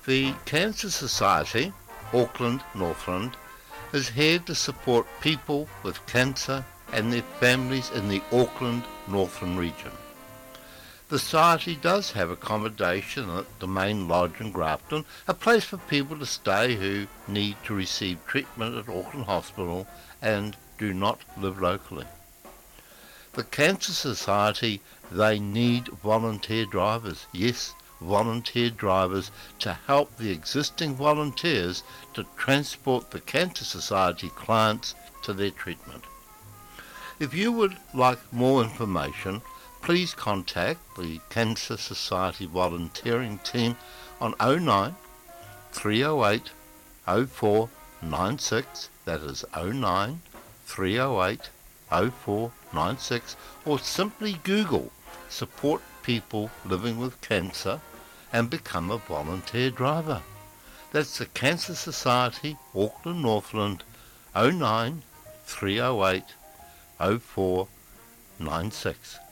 The Cancer Society, Auckland, Northland, is here to support people with cancer and their families in the Auckland, Northland region. The Society does have accommodation at the main lodge in Grafton, a place for people to stay who need to receive treatment at Auckland Hospital and do not live locally. The Cancer Society, they need volunteer drivers, yes, volunteer drivers to help the existing volunteers to transport the Cancer Society clients to their treatment. If you would like more information, please contact the Cancer Society volunteering team on 09 308 0496, that is 09 308 0496, or simply Google support people living with cancer and become a volunteer driver. That's the Cancer Society, Auckland, Northland, 09 308 0496.